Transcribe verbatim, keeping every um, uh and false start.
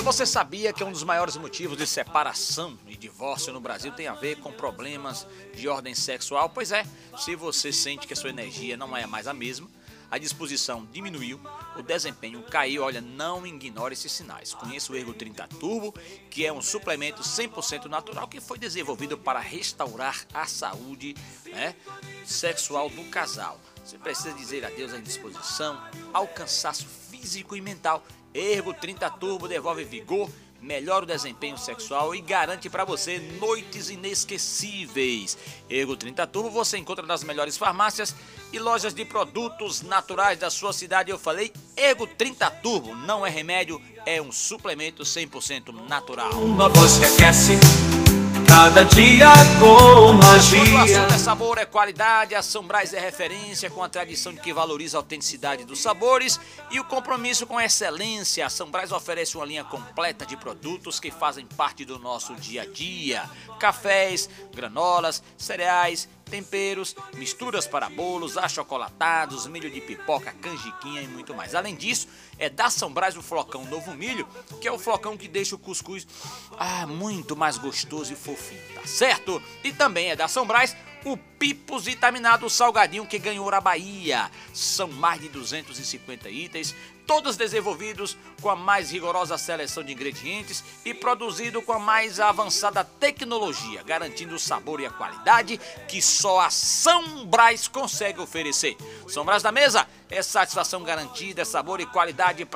você sabia que um dos maiores motivos de separação e divórcio no Brasil tem a ver com problemas de ordem sexual? Pois é, se você sente que a sua energia não é mais a mesma, a disposição diminuiu, o desempenho caiu, olha, não ignore esses sinais. Conheça o Ergo trinta Turbo, que é um suplemento cem por cento natural que foi desenvolvido para restaurar a saúde, né, sexual do casal. Você precisa dizer adeus à indisposição, ao cansaço físico e mental. Ergo trinta Turbo devolve vigor, melhora o desempenho sexual e garante para você noites inesquecíveis. Ergo trinta Turbo você encontra nas melhores farmácias e lojas de produtos naturais da sua cidade. Eu falei Ergo trinta Turbo, não é remédio, é um suplemento cem por cento natural. Uma voz que aquece cada dia com magia. Quando o assunto é sabor, é qualidade, a São Brás é referência com a tradição de que valoriza a autenticidade dos sabores e o compromisso com a excelência. A São Brás oferece uma linha completa de produtos que fazem parte do nosso dia a dia. Cafés, granolas, cereais, temperos, misturas para bolos, achocolatados, milho de pipoca, canjiquinha e muito mais. Além disso, é da São Brás o flocão Novo Milho, que é o flocão que deixa o cuscuz ah, muito mais gostoso e fofinho, tá certo? E também é da São Brás o Pipos Vitaminado Salgadinho, que ganhou a Bahia. São mais de duzentos e cinquenta itens, todos desenvolvidos com a mais rigorosa seleção de ingredientes e produzido com a mais avançada tecnologia, garantindo o sabor e a qualidade que só a São Brás consegue oferecer. São Brás da Mesa é satisfação garantida, é sabor e qualidade para